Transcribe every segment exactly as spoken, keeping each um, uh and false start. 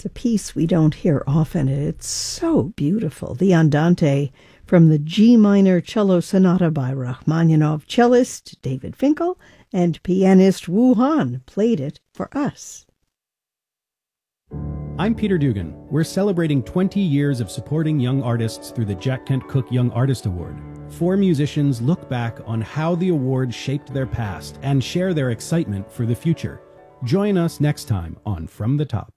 It's a piece we don't hear often. It's so beautiful. The Andante from the G minor cello sonata by Rachmaninoff. Cellist David Finkel and pianist Wu Han played it for us. I'm Peter Dugan. We're celebrating twenty years of supporting young artists through the Jack Kent Cooke Young Artist Award. Four musicians look back on how the award shaped their past and share their excitement for the future. Join us next time on From the Top.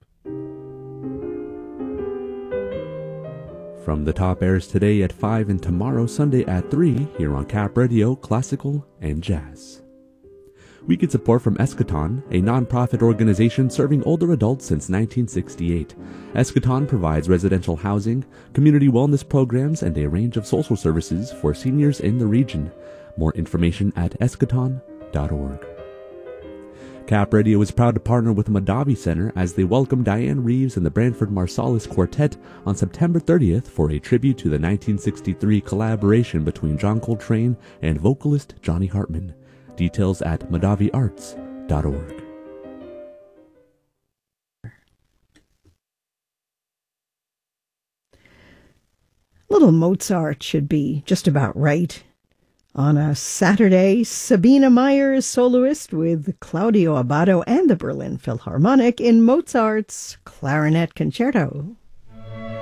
From the Top airs today at five and tomorrow Sunday at three here on Cap Radio, Classical and Jazz. We get support from Eschaton, a non-profit organization serving older adults since nineteen sixty-eight. Eschaton provides residential housing, community wellness programs, and a range of social services for seniors in the region. More information at eschaton dot org. Cap Radio is proud to partner with the Mondavi Center as they welcome Diane Reeves and the Branford Marsalis Quartet on September thirtieth for a tribute to the nineteen sixty-three collaboration between John Coltrane and vocalist Johnny Hartman. Details at mondavi arts dot org. Little Mozart should be just about right. On a Saturday, Sabina Meyer is soloist with Claudio Abbado and the Berlin Philharmonic in Mozart's Clarinet Concerto.